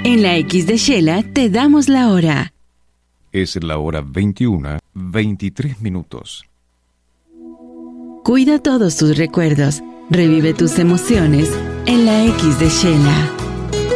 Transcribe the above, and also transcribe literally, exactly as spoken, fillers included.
En la X de Shela te damos la hora. Es la hora veintiuna, veintitrés minutos. Cuida todos tus recuerdos. Revive tus emociones en la X de Shela.